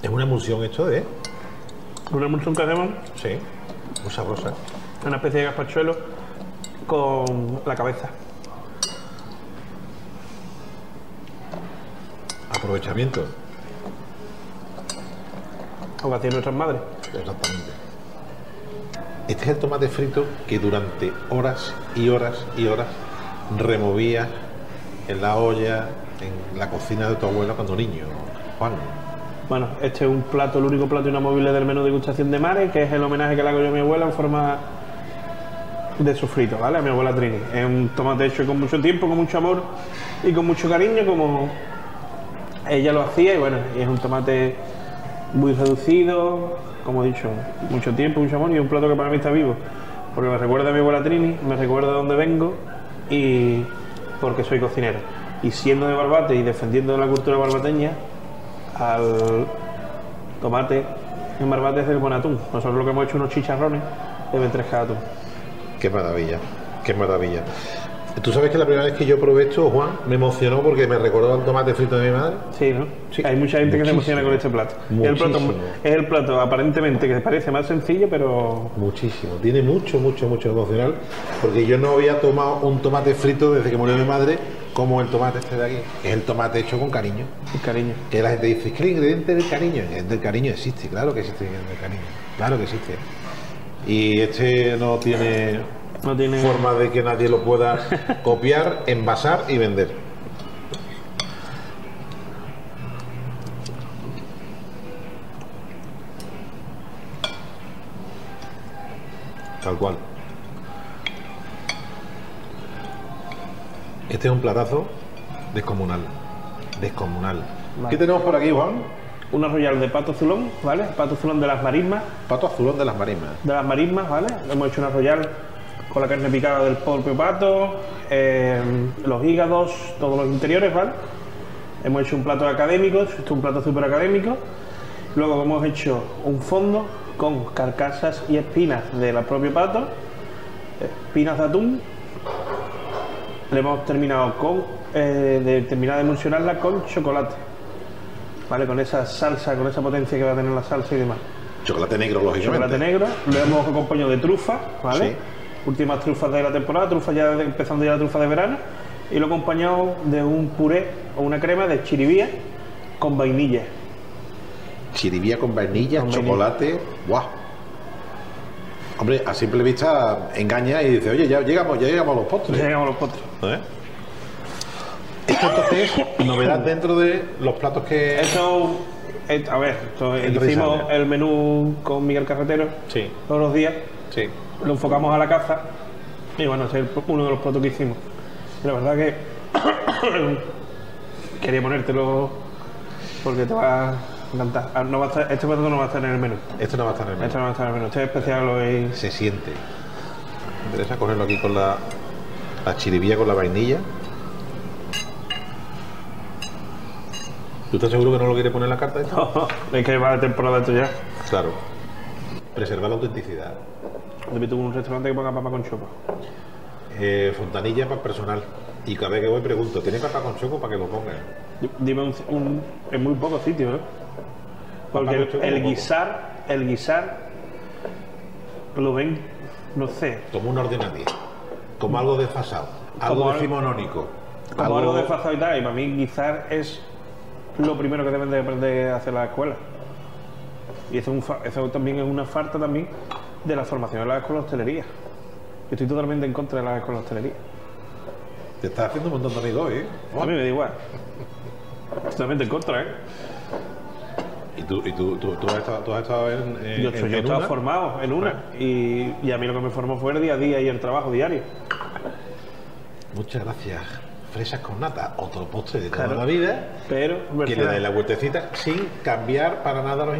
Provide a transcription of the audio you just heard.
Es una emulsión esto, ¿eh? Una emulsión que hacemos, Sí, muy sabrosa. una especie de gazpachuelo con la cabeza. Aprovechamiento. Lo que hacían nuestras madres. Exactamente. Este es el tomate frito que durante horas y horas y horas removías en la olla, en la cocina de tu abuela cuando niño, Juan. Bueno, este es un plato, el único plato inamovible del menú de degustación de Mare, que es el homenaje que le hago yo a mi abuela en forma de sofrito, ¿vale? A mi abuela Trini. Es un tomate hecho con mucho tiempo, con mucho amor y con mucho cariño, como ella lo hacía, y bueno, y es un tomate muy reducido, como he dicho, mucho tiempo, mucho amor, y un plato que para mí está vivo, porque me recuerda a mi abuela Trini, me recuerda de dónde vengo y porque soy cocinero. Y siendo de Barbate y defendiendo la cultura barbateña, al tomate en Barbate es del buen atún. Nosotros lo que hemos hecho unos chicharrones de ventresca de atún. Qué maravilla, qué maravilla. Tú sabes que la primera vez que yo probé esto, Juan, me emocionó porque me recordó al tomate frito de mi madre. Sí, ¿no? Sí. Hay mucha gente que se Muchísimo. emociona con este plato. Muchísimo. Es el plato aparentemente que parece más sencillo, pero Muchísimo, tiene mucho, mucho, mucho emocional, porque yo no había tomado un tomate frito desde que murió mi madre como el tomate este de aquí. Es el tomate hecho con cariño. el cariño. Que la gente dice, ¿qué el ingrediente del cariño? El del cariño existe, claro que existe el del cariño, claro que existe. Y este no tiene No tiene forma de que nadie lo pueda copiar, envasar y vender. Tal cual. Este es un platazo descomunal. Descomunal. Vale. ¿Qué tenemos por aquí, Juan? una royal de pato azulón, ¿vale? Pato azulón de las marismas. Pato azulón de las marismas. De las marismas, ¿vale? Hemos hecho una royal con la carne picada del propio pato, los hígados, todos los interiores, ¿vale? Hemos hecho un plato académico, esto es un plato súper académico. Luego hemos hecho un fondo con carcasas y espinas del propio pato, espinas de atún. Le hemos terminado con, terminar de emulsionarla con chocolate, ¿vale? Con esa salsa, con esa potencia que va a tener la salsa y demás. Chocolate negro, lógicamente. Chocolate negro, lo hemos acompañado de trufa, ¿vale? Sí. Últimas trufas de la temporada, trufas ya empezando ya la trufa de verano, y lo he acompañado de un puré o una crema de chiribía con vainilla. Chiribía con vainilla, Con vainilla. chocolate, ¡guau! Hombre, a simple vista engaña y dice, oye, ya llegamos a los postres. Llegamos a los postres. ¿Eh? Esto entonces es novedad dentro de los platos que... Eso, a ver, hicimos realizable. el menú con Miguel Carretero Sí, todos los días, sí. lo enfocamos a la caza y bueno, ese es uno de los platos que hicimos. Y la verdad que quería ponértelo porque te va a encantar. Ah, no va a estar, este plato no va a estar en el menú. Esto no va a estar en el menú. Este no va a estar en el menú. Este es especial hoy. Se siente. Me interesa cogerlo aquí con la chiribía con la vainilla. ¿Tú estás seguro que no lo quieres poner en la carta esto? Es que va de temporada esto ya. Claro. Preservar la autenticidad. Yo tuve un restaurante que ponga papa con choco. Fontanilla para personal. Y cada vez que voy pregunto, ¿tiene papa con choco para que lo pongan? Dime en muy pocos sitios, ¿eh? Porque Papa con choco el poco. guisar lo ven, no sé, Como un orden a 10. Como algo desfasado. Algo Como algo- decimonónico. como algo desfasado y tal. Y para mí guisar es lo primero que deben de aprender a hacer las escuelas. Y eso también es una falta también de la formación de las escuelas de hostelería. Yo estoy totalmente en contra de las escuelas de hostelería. Te estás haciendo un montón de amigos, ¿eh? A mí me da igual. Totalmente en contra, ¿eh? ¿Y tú has estado en Yo he estado una? formado en una y a mí lo que me formó fue el día a día y el trabajo diario. Muchas gracias. Fresas con nata, otro postre de toda Claro. la vida, Pero, que le dais la vueltecita sin cambiar para nada los